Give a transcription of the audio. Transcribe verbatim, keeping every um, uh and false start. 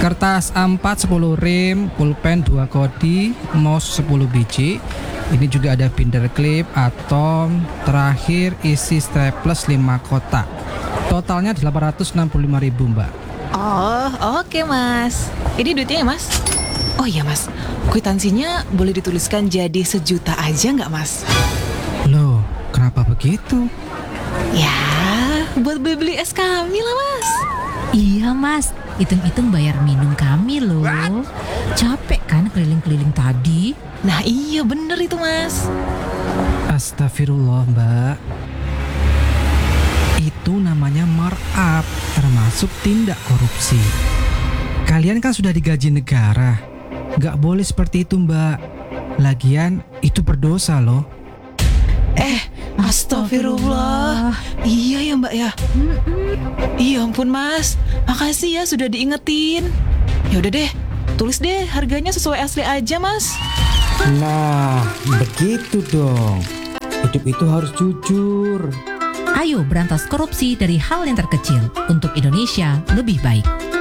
Kertas A empat sepuluh rim, pulpen dua kodi, mouse sepuluh biji. Ini juga ada binder klip, atom, terakhir isi staples lima kotak. Totalnya delapan ratus enam puluh lima ribu, Mbak. Oh, oke Mas. Ini duitnya ya Mas? Oh iya Mas, kwitansinya boleh dituliskan jadi sejuta aja nggak Mas? Loh, kenapa begitu? Ya, buat beli-beli es kami lah Mas. Iya Mas, hitung-hitung bayar minum kami loh. Capek kan keliling-keliling tadi? Nah iya bener itu Mas. Astagfirullah, Mbak. Itu namanya markup, termasuk tindak korupsi. Kalian kan sudah digaji negara. Gak boleh seperti itu, Mbak. Lagian itu berdosa loh. Eh, astagfirullah. Iya ya Mbak ya. Iya ampun Mas, makasih ya sudah diingetin. Ya udah deh, tulis deh harganya sesuai asli aja Mas. Nah, begitu dong. Hidup itu harus jujur. Ayo berantas korupsi dari hal yang terkecil untuk Indonesia lebih baik.